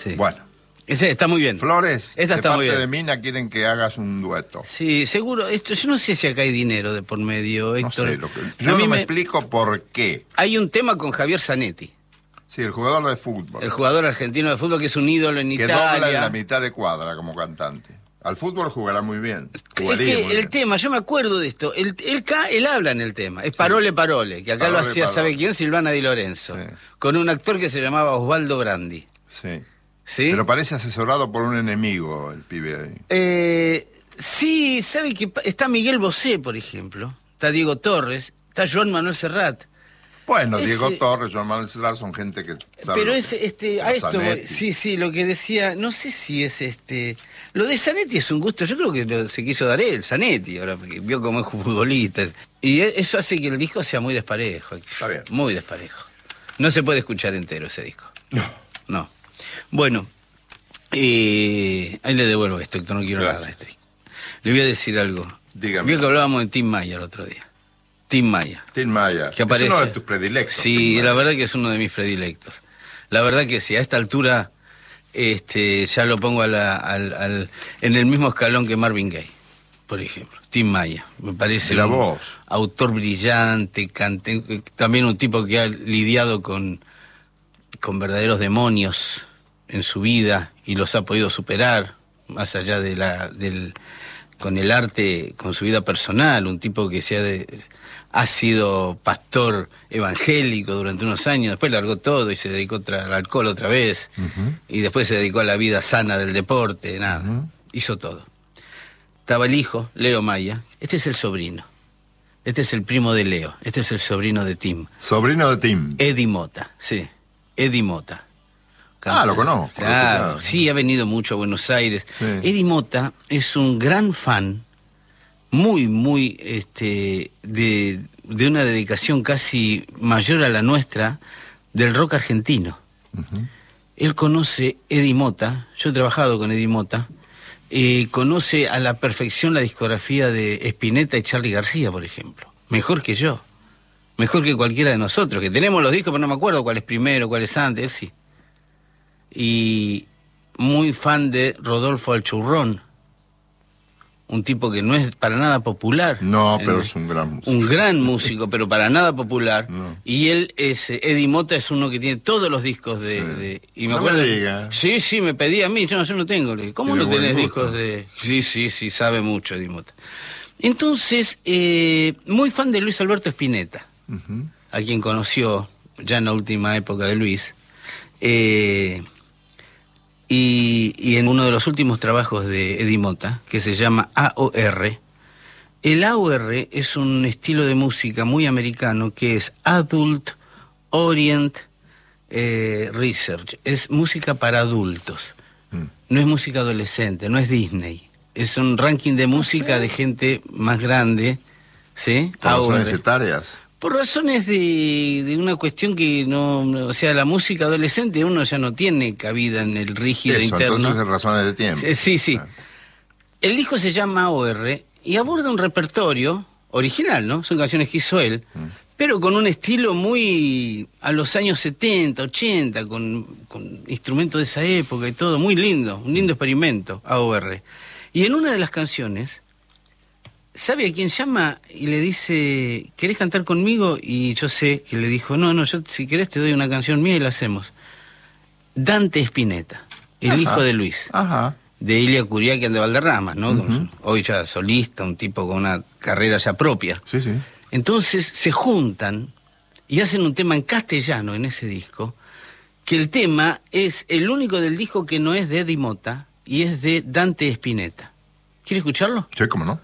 Sí. Bueno. Ese está muy bien. Flores, Esta de está muy parte bien. de Mina quieren que hagas un dueto. Sí, seguro. Yo no sé si acá hay dinero de por medio, Héctor. No sé, yo no me explico por qué. Hay un tema con Javier Zanetti, Sí, el jugador de fútbol. el jugador argentino de fútbol que es un ídolo en Que Italia. dobla en la mitad de cuadra como cantante. Al fútbol jugará muy bien. Es Jugaría que muy el bien. tema, yo me acuerdo de esto, él habla en el tema, es Parole Parole, que acá lo Parole, hacía, Parole. ¿sabe quién? Silvana Di Lorenzo, Sí. con un actor que se llamaba Osvaldo Brandi. Sí. ¿Sí? Pero parece asesorado por un enemigo el pibe ahí. Sí, ¿sabe que está Miguel Bosé, por ejemplo? Está Diego Torres, está Joan Manuel Serrat. Bueno, Ese- Diego Torres, Joan Manuel Serrat son gente que sabe. Pero lo es que- a los esto voy. Zanetti. Sí, lo que decía, no sé si es lo de Zanetti es un gusto, yo creo que se quiso dar él, Zanetti, ahora porque vio cómo es futbolista. Y eso hace que el disco sea muy desparejo. Está bien. Muy desparejo. No se puede escuchar entero ese disco. No. No. Bueno, ahí le devuelvo esto, Héctor, no quiero Gracias. nada de este disco. Le voy a decir algo. Dígame. Vio que hablábamos de Tim Maya el otro día. Tim Maya. Tim Maya. Que aparece. Es uno de tus predilectos. Sí, Tim Maya. la verdad que es uno de mis predilectos. La verdad que sí, a esta altura ya lo pongo en el mismo escalón que Marvin Gaye, por ejemplo. Tim Maya, me parece Mira un vos. autor brillante, también un tipo que ha lidiado con verdaderos demonios en su vida y los ha podido superar, más allá con el arte, con su vida personal, un tipo que ha sido pastor evangélico durante unos años, después largó todo y se dedicó al alcohol otra vez, y después se dedicó a la vida sana del deporte, nada, hizo todo. Estaba el hijo, Leo Maya, este es el sobrino, este es el primo de Leo, este es el sobrino de Tim. Sobrino de Tim. Eddie Mota, sí, Eddie Mota. Lo conozco. Claro, lo sí, ha venido mucho a Buenos Aires. Sí. Eddie Mota es un gran fan, muy, de una dedicación casi mayor a la nuestra, del rock argentino. Él conoce Eddie Mota, yo he trabajado con Eddie Mota, conoce a la perfección la discografía de Spinetta y Charly García, por ejemplo. Mejor que yo, mejor que cualquiera de nosotros, que tenemos los discos, pero no me acuerdo cuál es primero, cuál es antes, él sí. Y muy fan de Rodolfo Alchurrón, un tipo que no es para nada popular. No, pero es un gran músico. Un gran músico, pero para nada popular. No. Y Eddie Mota es uno que tiene todos los discos y me No acuerdo. me diga. Sí, me pedía a mí, yo no tengo. Le digo, ¿cómo Tiene no tenés buen discos gusto. de...? Sí, sabe mucho Eddie Mota. Entonces, muy fan de Luis Alberto Spinetta, a quien conoció ya en la última época de Luis. Y en uno de los últimos trabajos de Eddie Mota, que se llama AOR, el AOR es un estilo de música muy americano que es Adult Orient Research, es música para adultos, no es música adolescente, no es Disney, es un ranking de música de gente más grande, ¿sí? Por razones AOR. etarias. Por razones de una cuestión que o sea, la música adolescente uno ya no tiene cabida en el rígido Eso, interno. entonces es razones de tiempo. Sí. Ah. El disco se llama AOR y aborda un repertorio original, ¿no? Son canciones que hizo él, pero con un estilo muy a los años 70, 80, con instrumentos de esa época y todo, muy lindo, un lindo experimento, AOR. Y en una de las canciones, ¿sabe a quién llama? Y le dice, ¿querés cantar conmigo? Y yo sé que le dijo, no, yo si querés te doy una canción mía y la hacemos. Dante Spinetta, el hijo de Luis. Ajá. De Ilia Curiaquian de Valderrama, ¿no? Hoy ya solista, un tipo con una carrera ya propia. Sí. Entonces se juntan y hacen un tema en castellano en ese disco, que el tema es el único del disco que no es de Eddie Mota y es de Dante Spinetta. ¿Quiere escucharlo? Sí, cómo no.